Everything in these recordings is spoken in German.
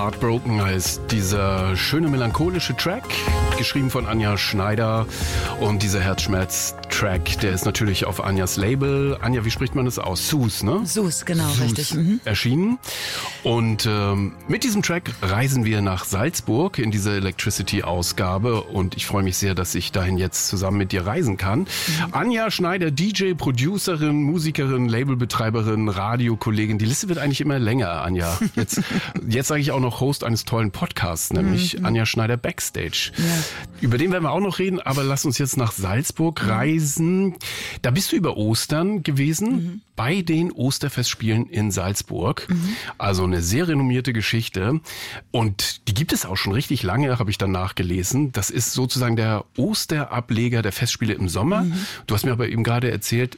Heartbroken heißt dieser schöne melancholische Track, geschrieben von Anja Schneider. Und dieser Herzschmerz-Track, der ist natürlich auf Anjas Label. Anja, wie spricht man das aus? Sus, ne? Sus, genau, Sus richtig. Erschienen. Und mit diesem Track reisen wir nach Salzburg in diese Electricity-Ausgabe. Und ich freue mich sehr, dass ich dahin jetzt zusammen mit dir reisen kann. Anja Schneider, DJ, Producerin, Musikerin, Labelbetreiberin, Radiokollegin. Die Liste wird eigentlich immer länger, Anja. Jetzt sage ich auch noch Host eines tollen Podcasts, nämlich Anja Schneider Backstage. Ja. Über den werden wir auch noch reden, aber lass uns jetzt nach Salzburg reisen. Da bist du über Ostern gewesen, bei den Osterfestspielen in Salzburg. Also eine sehr renommierte Geschichte. Und die gibt es auch schon richtig lange, habe ich dann nachgelesen. Das ist sozusagen der Osterableger der Festspiele im Sommer. Du hast mir aber eben gerade erzählt,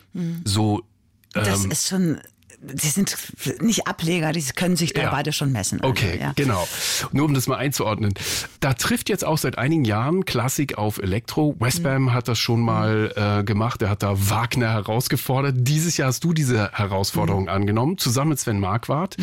das ist schon... Die sind nicht Ableger, die können sich da beide schon messen. Also, okay, genau. Nur um das mal einzuordnen. Da trifft jetzt auch seit einigen Jahren Klassik auf Elektro. Westbam hat das schon mal gemacht. Er hat da Wagner herausgefordert. Dieses Jahr hast du diese Herausforderung angenommen, zusammen mit Sven Marquardt.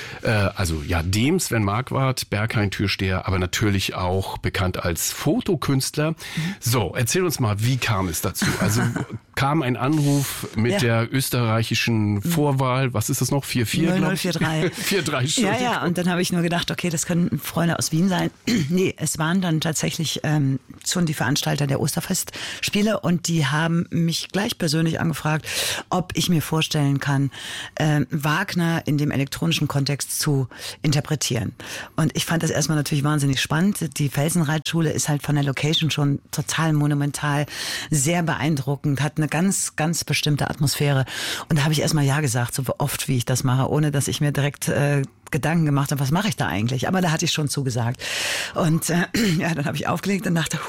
Dem Sven Marquardt, Berghain-Türsteher, aber natürlich auch bekannt als Fotokünstler. So, erzähl uns mal, wie kam es dazu? Also kam ein Anruf mit der österreichischen Vorwahl, was ist das noch? 44? 0043. 43, ja, und dann habe ich nur gedacht, okay, das können Freunde aus Wien sein. Nee, es waren dann tatsächlich schon die Veranstalter der Osterfestspiele und die haben mich gleich persönlich angefragt, ob ich mir vorstellen kann, Wagner in dem elektronischen Kontext zu interpretieren. Und ich fand das erstmal natürlich wahnsinnig spannend. Die Felsenreitschule ist halt von der Location schon total monumental, sehr beeindruckend, hat eine ganz, ganz bestimmte Atmosphäre. Und da habe ich erstmal ja gesagt, so oft wie ich das mache, ohne dass ich mir direkt Gedanken gemacht habe, was mache ich da eigentlich? Aber da hatte ich schon zugesagt. Und dann habe ich aufgelegt und dachte,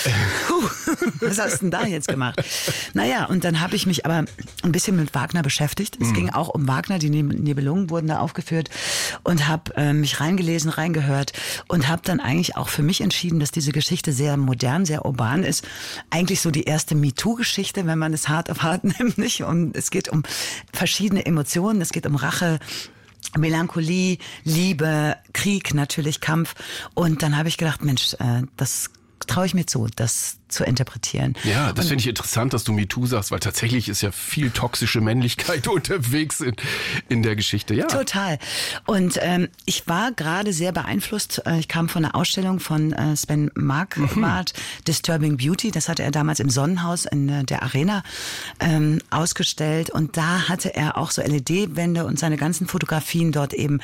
was hast du denn da jetzt gemacht? Naja, und dann habe ich mich aber ein bisschen mit Wagner beschäftigt. Es ging auch um Wagner, die Nibelungen wurden da aufgeführt und habe mich reingelesen, reingehört und habe dann eigentlich auch für mich entschieden, dass diese Geschichte sehr modern, sehr urban ist. Eigentlich so die erste MeToo-Geschichte, wenn man es hart auf hart nimmt, nicht? Und es geht um verschiedene Emotionen, es geht um Rache, Melancholie, Liebe, Krieg, natürlich Kampf. Und dann habe ich gedacht, Mensch, das traue ich mir zu, das zu interpretieren. Ja, das finde ich interessant, dass du MeToo sagst, weil tatsächlich ist ja viel toxische Männlichkeit unterwegs in der Geschichte. Ja. Total. Und ich war gerade sehr beeinflusst. Ich kam von einer Ausstellung von Sven Marquardt, Disturbing Beauty. Das hatte er damals im Sonnenhaus in der Arena ausgestellt. Und da hatte er auch so LED-Wände und seine ganzen Fotografien dort eben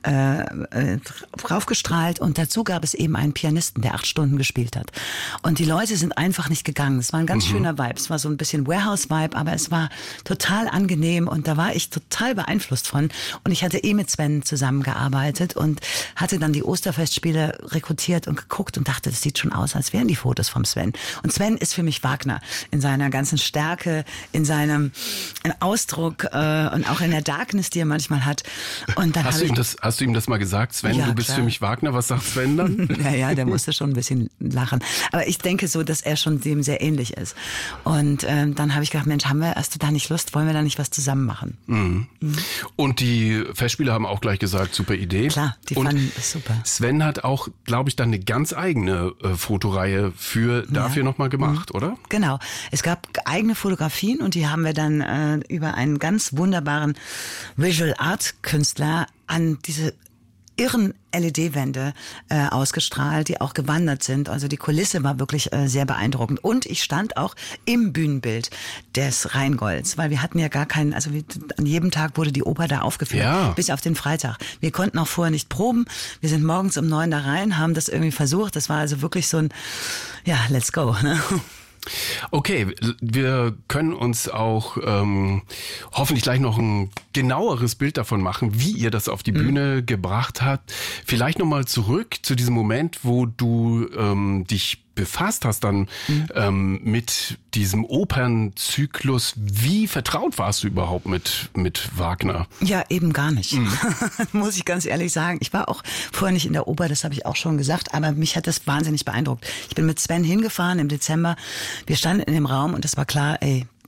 draufgestrahlt. Und dazu gab es eben einen Pianisten, der 8 Stunden gespielt hat. Und die Leute sind einfach nicht gegangen. Es war ein ganz schöner Vibe. Es war so ein bisschen Warehouse-Vibe, aber es war total angenehm und da war ich total beeinflusst von. Und ich hatte mit Sven zusammengearbeitet und hatte dann die Osterfestspiele rekrutiert und geguckt und dachte, das sieht schon aus, als wären die Fotos vom Sven. Und Sven ist für mich Wagner in seiner ganzen Stärke, in seinem Ausdruck und auch in der Darkness, die er manchmal hat. Und dann hast du ihm das mal gesagt, Sven, du bist für mich Wagner? Was sagt Sven dann? Ja, der musste schon ein bisschen lachen. Aber ich denke so, dass er schon dem sehr ähnlich ist. Und dann habe ich gedacht, Mensch, hast du da nicht Lust? Wollen wir da nicht was zusammen machen? Und die Festspiele haben auch gleich gesagt, super Idee. Klar, die fanden es super. Sven hat auch, glaube ich, dann eine ganz eigene Fotoreihe dafür nochmal gemacht, oder? Genau. Es gab eigene Fotografien und die haben wir dann über einen ganz wunderbaren Visual Art Künstler an diese irren LED-Wände ausgestrahlt, die auch gewandert sind. Also die Kulisse war wirklich sehr beeindruckend. Und ich stand auch im Bühnenbild des Rheingolds, weil wir hatten ja gar keinen, an jedem Tag wurde die Oper da aufgeführt, bis auf den Freitag. Wir konnten auch vorher nicht proben. Wir sind morgens um 9 da rein, haben das irgendwie versucht. Das war also wirklich so ein, let's go, ne? Okay, wir können uns auch hoffentlich gleich noch ein genaueres Bild davon machen, wie ihr das auf die Bühne gebracht habt. Vielleicht nochmal zurück zu diesem Moment, wo du dich befasst hast dann mit diesem Opernzyklus. Wie vertraut warst du überhaupt mit Wagner? Ja, eben gar nicht. Muss ich ganz ehrlich sagen. Ich war auch vorher nicht in der Oper, das habe ich auch schon gesagt, aber mich hat das wahnsinnig beeindruckt. Ich bin mit Sven hingefahren im Dezember. Wir standen in dem Raum und es war klar,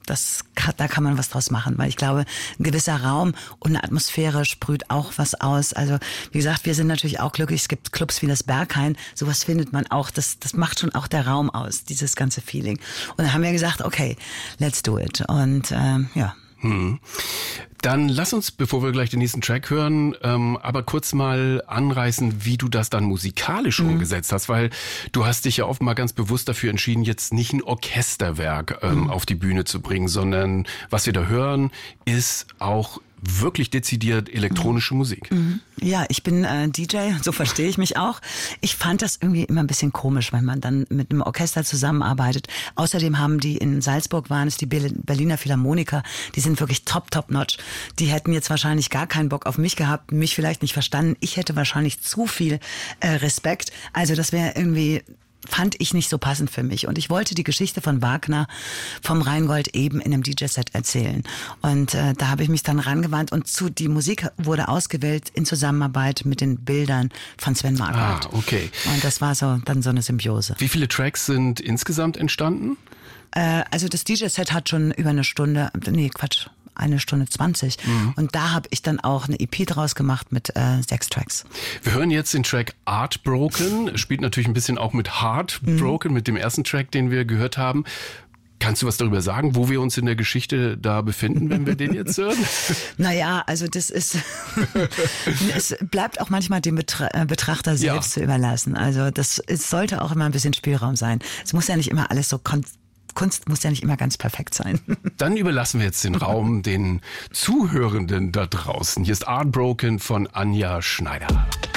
da kann man was draus machen, weil ich glaube, ein gewisser Raum und eine Atmosphäre sprüht auch was aus. Also wie gesagt, wir sind natürlich auch glücklich. Es gibt Clubs wie das Berghain, sowas findet man auch. Das macht schon auch der Raum aus, dieses ganze Feeling. Und dann haben wir gesagt, okay, let's do it. Und ja. Dann lass uns, bevor wir gleich den nächsten Track hören, aber kurz mal anreißen, wie du das dann musikalisch umgesetzt hast, weil du hast dich ja oft mal ganz bewusst dafür entschieden, jetzt nicht ein Orchesterwerk auf die Bühne zu bringen, sondern was wir da hören, ist auch wirklich dezidiert elektronische Musik. Ja, ich bin DJ, so verstehe ich mich auch. Ich fand das irgendwie immer ein bisschen komisch, wenn man dann mit einem Orchester zusammenarbeitet. Außerdem haben die in Salzburg, waren es die Berliner Philharmoniker, die sind wirklich top-notch. Die hätten jetzt wahrscheinlich gar keinen Bock auf mich gehabt, mich vielleicht nicht verstanden. Ich hätte wahrscheinlich zu viel Respekt. Also das wäre irgendwie... fand ich nicht so passend für mich. Und ich wollte die Geschichte von Wagner, vom Rheingold eben in einem DJ-Set erzählen. Und da habe ich mich dann rangewandt und die Musik wurde ausgewählt in Zusammenarbeit mit den Bildern von Sven Marquardt. Okay. Und das war dann so eine Symbiose. Wie viele Tracks sind insgesamt entstanden? Also das DJ-Set hat schon über eine Stunde, 1 Stunde 20. Und da habe ich dann auch eine EP draus gemacht mit 6 Tracks. Wir hören jetzt den Track Heartbroken. Spielt natürlich ein bisschen auch mit Heartbroken, mit dem ersten Track, den wir gehört haben. Kannst du was darüber sagen, wo wir uns in der Geschichte da befinden, wenn wir den jetzt hören? Naja, also das ist, es bleibt auch manchmal dem Betrachter selbst zu überlassen. Also es sollte auch immer ein bisschen Spielraum sein. Es muss ja nicht immer alles so Kunst muss ja nicht immer ganz perfekt sein. Dann überlassen wir jetzt den Raum den Zuhörenden da draußen. Hier ist Heartbroken von Anja Schneider.